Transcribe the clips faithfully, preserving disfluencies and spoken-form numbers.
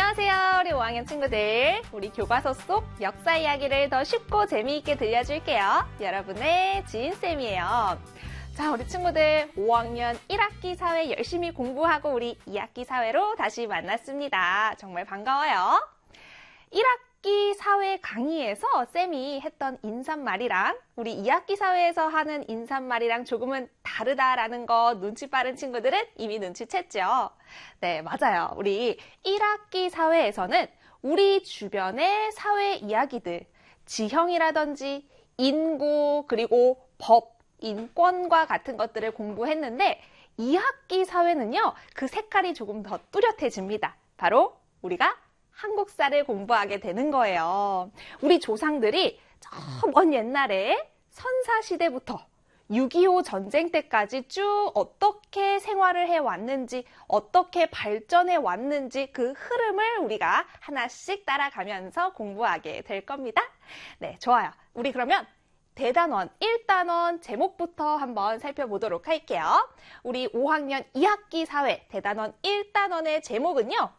안녕하세요, 우리 오 학년 친구들. 우리 교과서 속 역사 이야기를 더 쉽고 재미있게 들려줄게요. 여러분의 지인쌤이에요. 자, 우리 친구들 오 학년 일 학기 사회 열심히 공부하고 우리 이 학기 사회로 다시 만났습니다. 정말 반가워요. 일 학기 사회 강의에서 쌤이 했던 인사말이랑 우리 이 학기 사회에서 하는 인사말이랑 조금은 다르다라는 거 눈치 빠른 친구들은 이미 눈치챘죠. 네, 맞아요. 우리 일 학기 사회에서는 우리 주변의 사회 이야기들, 지형이라든지 인구, 그리고 법, 인권과 같은 것들을 공부했는데 이 학기 사회는요, 그 색깔이 조금 더 뚜렷해집니다. 바로 우리가 한국사를 공부하게 되는 거예요. 우리 조상들이 저 먼 옛날에 선사시대부터 육이오 전쟁 때까지 쭉 어떻게 생활을 해왔는지, 어떻게 발전해 왔는지 그 흐름을 우리가 하나씩 따라가면서 공부하게 될 겁니다. 네, 좋아요. 우리 그러면 대단원 일 단원 제목부터 한번 살펴보도록 할게요. 우리 오 학년 이 학기 사회 대단원 일 단원의 제목은요,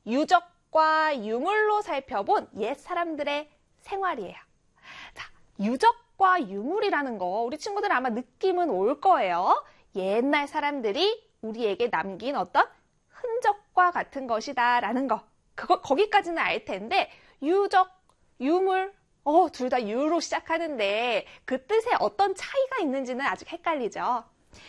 유적과 유물로 살펴본 옛 사람들의 생활이에요. 자, 유적과 유물이라는 거 우리 친구들 아마 느낌은 올 거예요. 옛날 사람들이 우리에게 남긴 어떤 흔적과 같은 것이다 라는 거. 그거, 거기까지는 알 텐데 유적, 유물, 어, 둘 다 유로 시작하는데 그 뜻에 어떤 차이가 있는지는 아직 헷갈리죠.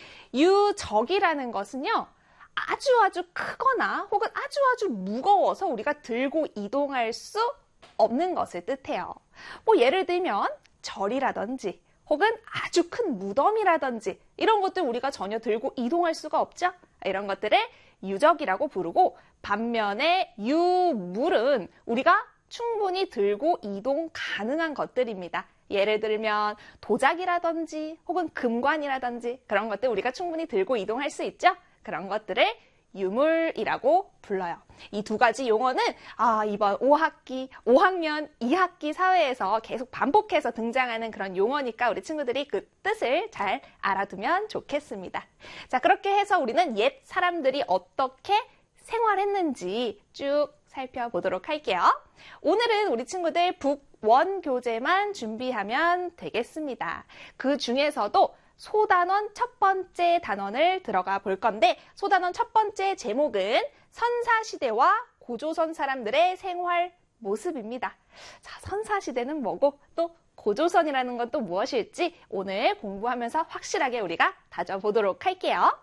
유적이라는 것은요, 아주 아주 크거나 혹은 아주 아주 무거워서 우리가 들고 이동할 수 없는 것을 뜻해요. 뭐 예를 들면 절이라든지 혹은 아주 큰 무덤이라든지 이런 것들 우리가 전혀 들고 이동할 수가 없죠. 이런 것들을 유적이라고 부르고, 반면에 유물은 우리가 충분히 들고 이동 가능한 것들입니다. 예를 들면 도자기라든지 혹은 금관이라든지 그런 것들 우리가 충분히 들고 이동할 수 있죠. 그런 것들을 유물이라고 불러요. 이 두 가지 용어는 아, 이번 오 학기, 오 학년 이 학기 사회에서 계속 반복해서 등장하는 그런 용어니까 우리 친구들이 그 뜻을 잘 알아두면 좋겠습니다. 자, 그렇게 해서 우리는 옛 사람들이 어떻게 생활했는지 쭉 살펴보도록 할게요. 오늘은 우리 친구들 북원 교재만 준비하면 되겠습니다. 그 중에서도 소단원 첫 번째 단원을 들어가 볼 건데, 소단원 첫 번째 제목은 선사시대와 고조선 사람들의 생활 모습입니다. 자, 선사시대는 뭐고 또 고조선이라는 건 또 무엇일지 오늘 공부하면서 확실하게 우리가 다져보도록 할게요.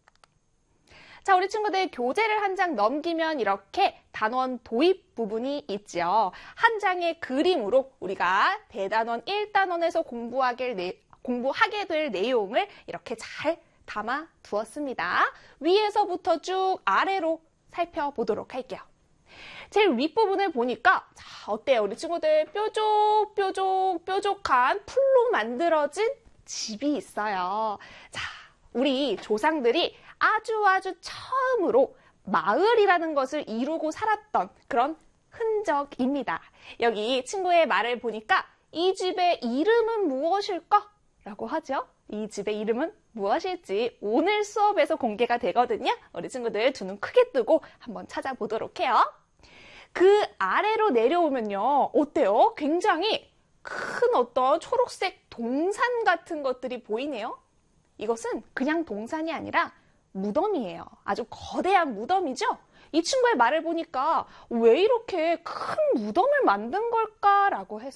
자, 우리 친구들 교재를 한 장 넘기면 이렇게 단원 도입 부분이 있죠. 한 장의 그림으로 우리가 대단원 일 단원에서 공부하게 내, 공부하게 될 내용을 이렇게 잘 담아 두었습니다. 위에서부터 쭉 아래로 살펴보도록 할게요. 제일 윗부분을 보니까 자, 어때요? 우리 친구들 뾰족 뾰족 뾰족한 풀로 만들어진 집이 있어요. 자, 우리 조상들이 아주 아주 처음으로 마을이라는 것을 이루고 살았던 그런 흔적입니다. 여기 친구의 말을 보니까 이 집의 이름은 무엇일까? 라고 하죠. 이 집의 이름은 무엇일지 오늘 수업에서 공개가 되거든요. 우리 친구들 두 눈 크게 뜨고 한번 찾아보도록 해요. 그 아래로 내려오면요, 어때요? 굉장히 큰 어떤 초록색 동산 같은 것들이 보이네요. 이것은 그냥 동산이 아니라 무덤이에요. 아주 거대한 무덤이죠? 이 친구의 말을 보니까 왜 이렇게 큰 무덤을 만든 걸까라고